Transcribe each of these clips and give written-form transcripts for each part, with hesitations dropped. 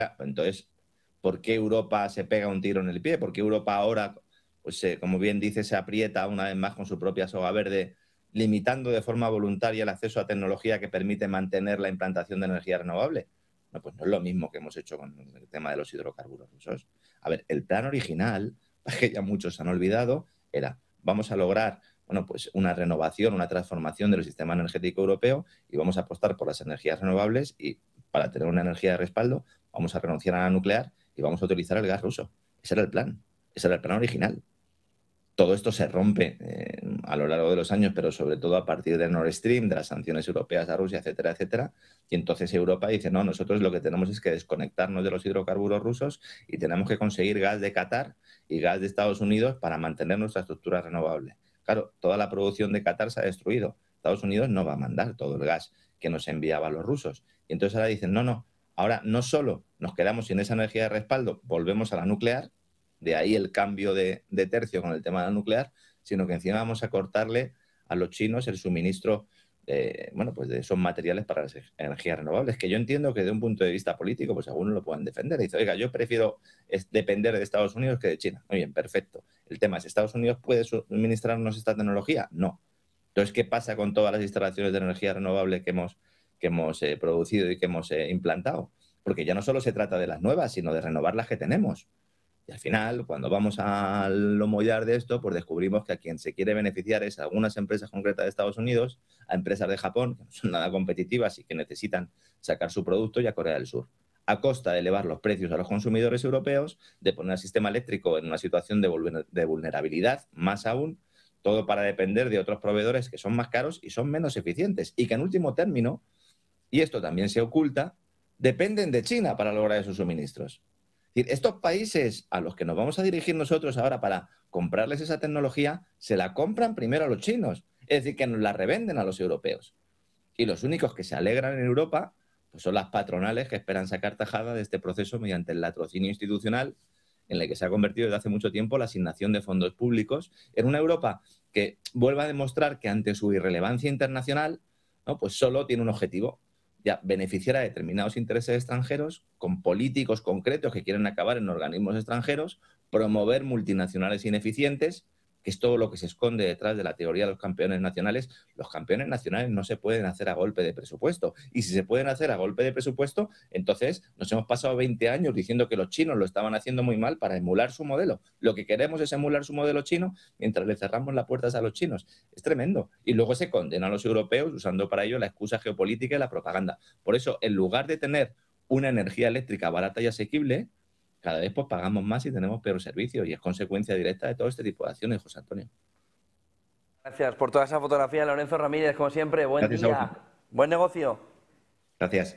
Entonces, ¿por qué Europa se pega un tiro en el pie? ¿Por qué Europa ahora, pues, como bien dice, se aprieta una vez más con su propia soga verde, limitando de forma voluntaria el acceso a tecnología que permite mantener la implantación de energía renovable? No, pues no es lo mismo que hemos hecho con el tema de los hidrocarburos rusos. A ver, el plan original, que ya muchos han olvidado, era vamos a lograr, bueno, pues una renovación, una transformación del sistema energético europeo y vamos a apostar por las energías renovables y para tener una energía de respaldo vamos a renunciar a la nuclear y vamos a utilizar el gas ruso. Ese era el plan. Ese era el plan original. Todo esto se rompe a lo largo de los años, pero sobre todo a partir del Nord Stream, de las sanciones europeas a Rusia, etcétera, etcétera. Y entonces Europa dice, no, nosotros lo que tenemos es que desconectarnos de los hidrocarburos rusos y tenemos que conseguir gas de Qatar y gas de Estados Unidos para mantener nuestra estructura renovable. Claro, toda la producción de Qatar se ha destruido. Estados Unidos no va a mandar todo el gas que nos enviaban los rusos. Y entonces ahora dicen, no, no, ahora no solo nos quedamos sin esa energía de respaldo, volvemos a la nuclear, de ahí el cambio de tercio con el tema de la nuclear, sino que encima vamos a cortarle a los chinos el suministro bueno, pues de esos materiales para las energías renovables, que yo entiendo que de un punto de vista político, pues algunos lo pueden defender. Y dice, oiga, yo prefiero depender de Estados Unidos que de China. Muy bien, perfecto. El tema es, ¿Estados Unidos puede suministrarnos esta tecnología? No. Entonces, ¿qué pasa con todas las instalaciones de energía renovable que hemos producido y que hemos implantado? Porque ya no solo se trata de las nuevas, sino de renovar las que tenemos. Y al final, cuando vamos al lomollar de esto, pues descubrimos que a quien se quiere beneficiar es a algunas empresas concretas de Estados Unidos, a empresas de Japón, que no son nada competitivas y que necesitan sacar su producto, y a Corea del Sur, a costa de elevar los precios a los consumidores europeos, de poner el sistema eléctrico en una situación de vulnerabilidad, más aún, todo para depender de otros proveedores que son más caros y son menos eficientes, y que en último término, y esto también se oculta, dependen de China para lograr esos suministros. Es decir, estos países a los que nos vamos a dirigir nosotros ahora para comprarles esa tecnología, se la compran primero a los chinos, es decir, que nos la revenden a los europeos. Y los únicos que se alegran en Europa pues son las patronales que esperan sacar tajada de este proceso mediante el latrocinio institucional en el que se ha convertido desde hace mucho tiempo la asignación de fondos públicos en una Europa que vuelve a demostrar que ante su irrelevancia internacional, ¿no?, pues solo tiene un objetivo: ya beneficiar a determinados intereses extranjeros con políticos concretos que quieren acabar en organismos extranjeros, promover multinacionales ineficientes, que es todo lo que se esconde detrás de la teoría de los campeones nacionales. Los campeones nacionales no se pueden hacer a golpe de presupuesto. Y si se pueden hacer a golpe de presupuesto, entonces nos hemos pasado 20 años diciendo que los chinos lo estaban haciendo muy mal para emular su modelo. Lo que queremos es emular su modelo chino mientras le cerramos las puertas a los chinos. Es tremendo. Y luego se condena a los europeos usando para ello la excusa geopolítica y la propaganda. Por eso, en lugar de tener una energía eléctrica barata y asequible, cada vez pues pagamos más y tenemos peor servicio, y es consecuencia directa de todo este tipo de acciones, José Antonio. Gracias por toda esa fotografía, Lorenzo Ramírez, como siempre. Buen Gracias día, buen negocio. Gracias.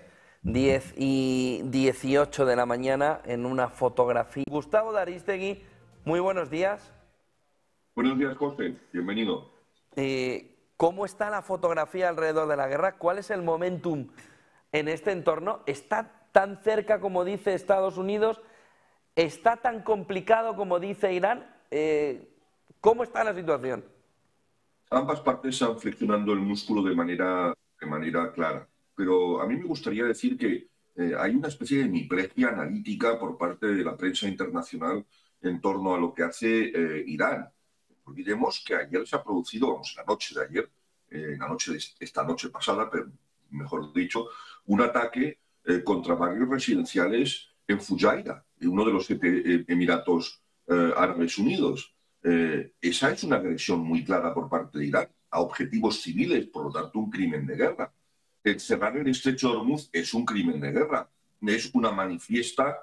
10:18 de la mañana en una fotografía. Gustavo de Arístegui, muy buenos días. Buenos días, Jorge. Bienvenido. ¿Cómo está la fotografía alrededor de la guerra? ¿Cuál es el momentum en este entorno? ¿Está tan cerca como dice Estados Unidos? ¿Está tan complicado como dice Irán? ¿Cómo está la situación? Ambas partes están flexionando el músculo de manera clara. Pero a mí me gustaría decir que hay una especie de hemiplegia analítica por parte de la prensa internacional en torno a lo que hace Irán. Olvidemos que ayer se ha producido, vamos, la noche de ayer, la noche de esta noche pasada, pero mejor dicho, un ataque contra barrios residenciales en Fujairah, en uno de los Emiratos Árabes Unidos. Esa es una agresión muy clara por parte de Irán a objetivos civiles, por lo tanto un crimen de guerra. El cerrar el estrecho de Hormuz es un crimen de guerra, es una manifiesta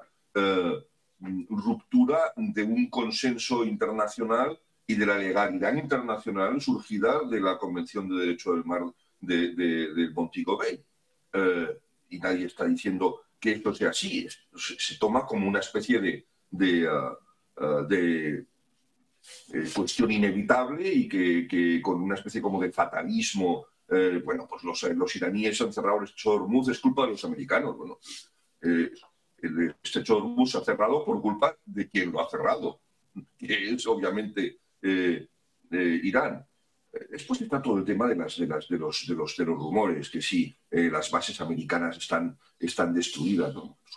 ruptura de un consenso internacional y de la legalidad internacional surgida de la Convención de Derecho del Mar del Montego Bay. Y nadie está diciendo que esto sea así. Se toma como una especie de cuestión inevitable y que con una especie como de fatalismo, bueno, pues los iraníes han cerrado el estrecho de Hormuz, es culpa de los americanos. Bueno, el estrecho de Hormuz se ha cerrado por culpa de quien lo ha cerrado, que es obviamente Irán. Después está todo el tema de los rumores, que sí, las bases americanas están destruidas, ¿no?